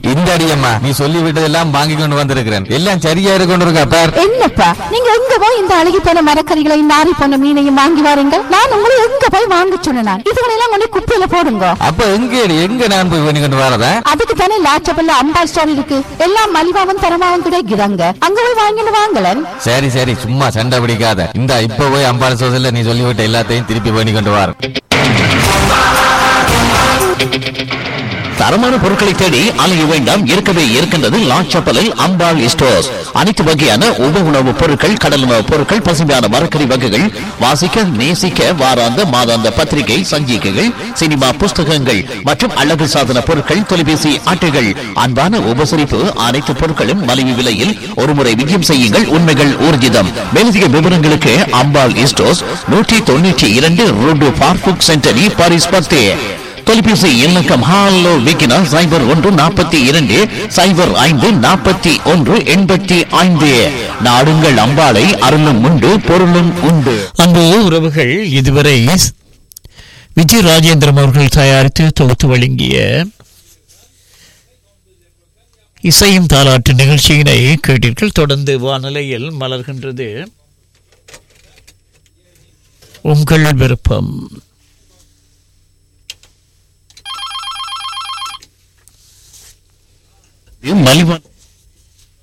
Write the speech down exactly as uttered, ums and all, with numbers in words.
இந்த அடியம்மா நீ சொல்லி விட்டதெல்லாம் வாங்கி கொண்டு வந்திருக்கிறேன். எல்லாம் சரியா இருக்கு இருக்கா பார். என்னப்பா நீங்க எங்க போய் இந்த அழுகி போன மரக்கறிகளை நாரி போன மீனையும் வாங்கி வாருங்க. நான் உங்களை எங்க போய் வாங்க சொன்னேன். இதுகளெல்லாம் கொண்டு குப்பையில போடுங்க. அப்ப எங்க எங்க நான் போய் பண்ணி கொண்டு வரதா? அதுக்கு தானே லாச்சபல்ல அம்பா ஸ்டோர் இருக்கு. எல்லாம் மலிவாவும் தரமாவும் கிடைக்குதாங்க. அங்க போய் வாங்கிட்டு வாங்கலன். சரி சரி சும்மா சண்டை பிடிக்காத. இந்த இப்ப போய் அம்பாள் சோதல நீ சொல்லிவிட்ட எல்லாத்தையும் திருப்பி பண்ணி கொண்டு வர. தரமான பொருட்களை தேடி அலைய வேண்டாம். இருக்கவே இருக்கின்றது லாச்சப்பலில் அம்பாள் ஸ்டோர்ஸ். அனைத்து வகையான உப உணவுப் பொருட்கள், கடல் உணவுப் பொருட்கள், பசுமையான மரக்கறி வகைகள், வாசிக்க நேசிக்க வாராந்த மாதாந்த பத்திரிகை சஞ்சிகைகள், சினிமா புஸ்தகங்கள் மற்றும் அழகு சாதன பொருட்கள், தொலைபேசி அட்டைகள், அன்பான உபசரிப்பு, அனைத்து பொருட்களும் மலிவு விலையில் ஒருமுறை விஜயம் செய்யுங்கள். உண்மைகள் ஊர்ஜிதம். மேலதிக விவரங்களுக்கு அம்பாள் ஸ்டோர்ஸ் நூற்றி தொண்ணூற்றி இரண்டு ரோடு பார்புக் சென்டரி பாரிஸ் பத்து. தொலைபேசி இலக்கம் ஹாலோ விக்கினா சைபர் ஒன்று நாற்பத்தி இரண்டு சைபர் ஐந்து நாற்பத்தி ஒன்று எண்பத்தி ஐந்து. நாடுங்கள் அம்பாளை, அருளும் உண்டு பொருளும் உண்டு. அன்பு உறவுகள், இதுவரை விஜய் ராஜேந்திரன் அவர்கள் தயாரித்து தொகுத்து வழங்கிய இசையும் தாலாட்டு நிகழ்ச்சியினை கேட்டீர்கள். தொடர்ந்து வானிலையில் மலர்கின்றது உங்கள் விருப்பம். மலிவான